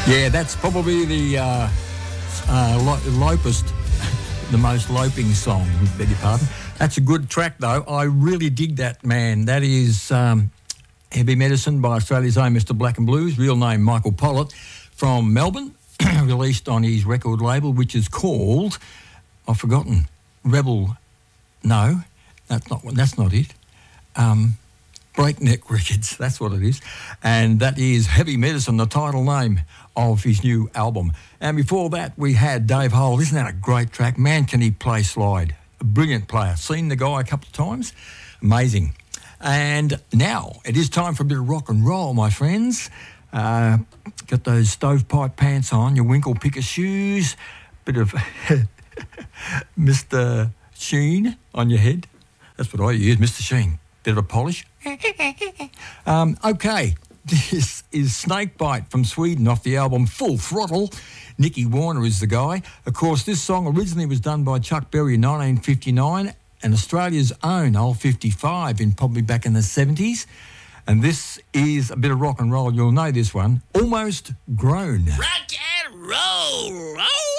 Yeah, that's probably the lopest, the most loping song, beg your pardon. That's a good track, though. I really dig that, man. That is Heavy Medicine by Australia's own Mr. Black and Blues, real name Michael Pollitt, from Melbourne, released on his record label, which is called, I've forgotten, Rebel. No, that's not it. Breakneck Records, that's what it is. And that is Heavy Medicine, the title name of his new album. And before that, we had Dave Hole. Isn't that a great track? Man, can he play slide. A brilliant player. Seen the guy a couple of times. Amazing. And now it is time for a bit of rock and roll, my friends. Got those stovepipe pants on, your winkle picker shoes, bit of Mr. Sheen on your head. That's what I use, Mr. Sheen. Bit of a polish. Okay, this is Snakebite from Sweden off the album Full Throttle. Nicky Warner is the guy. Of course, this song originally was done by Chuck Berry in 1959 and Australia's own Old 55 in probably back in the 70s. And this is a bit of rock and roll. You'll know this one. Almost Grown. Rock and roll.